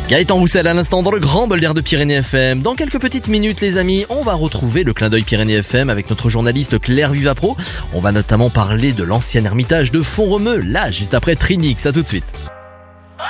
Gaëtan Roussel à l'instant dans le grand bol d'air de Pyrénées FM. Dans quelques petites minutes les amis, on va retrouver le clin d'œil Pyrénées FM avec notre journaliste Claire Vivapro. On va notamment parler de l'ancien ermitage de Font-Romeu, là juste après Trinix. À tout de suite.